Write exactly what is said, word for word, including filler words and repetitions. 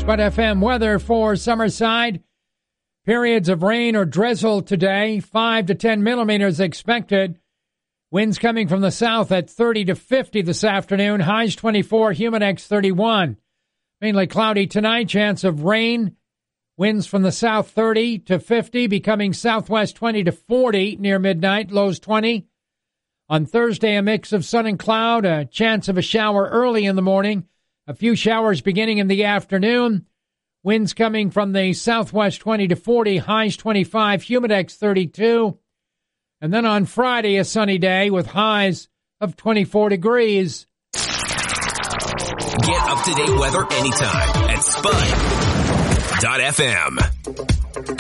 Spud F M weather for Summerside. Periods of rain or drizzle today. five to ten millimeters expected. Winds coming from the south at thirty to fifty this afternoon. Highs twenty-four, Humidex thirty-one. Mainly cloudy tonight. Chance of rain. Winds from the south thirty to fifty, becoming southwest twenty to forty near midnight. Lows twenty. On Thursday, a mix of sun and cloud. A chance of a shower early in the morning. A few showers beginning in the afternoon. Winds coming from the southwest twenty to forty, highs twenty-five, Humidex thirty-two. And then on Friday, a sunny day with highs of twenty-four degrees. Get up-to-date weather anytime at Spud dot F M.